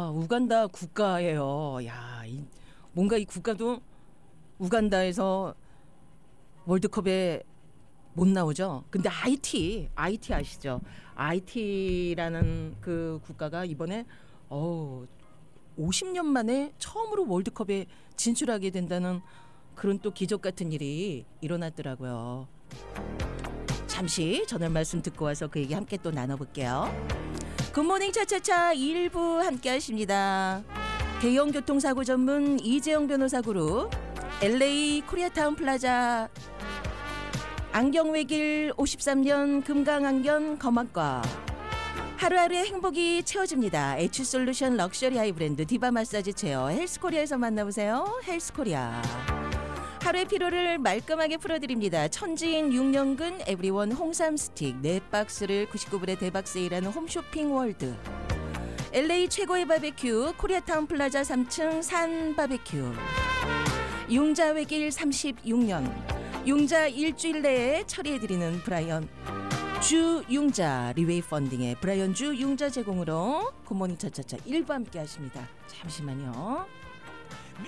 우간다 국가예요. 뭔가 이 국가도 우간다에서 월드컵에 못 나오죠. 근데 IT 아시죠? IT라는 그 국가가 이번에 50년 만에 처음으로 월드컵에 진출하게 된다는 그런 또 기적 같은 일이 일어났더라고요. 잠시 전할 말씀 듣고 와서 그 얘기 함께 또 나눠볼게요. 굿모닝 차차차 1부 함께 하십니다. 대형 교통사고 전문 이재영 변호사 그룹 LA 코리아타운 플라자 안경외길 53년 금강안경 검안과 하루하루의 행복이 채워집니다. H솔루션 럭셔리 하이브랜드 디바 마사지 체어 헬스코리아에서 만나보세요. 헬스코리아. 하루의 피로를 말끔하게 풀어드립니다. 천지인 6년근 에브리원 홍삼 스틱 4박스를 99불에 대박 세일하는 홈쇼핑 월드. LA 최고의 바베큐 코리아타운 플라자 3층 산 바베큐. 융자 외길 36년. 융자 일주일 내에 처리해드리는 브라이언 주 융자 리웨이 펀딩의 브라이언 주 융자 제공으로 굿모닝 차차차 1부 함께 하십니다. 잠시만요.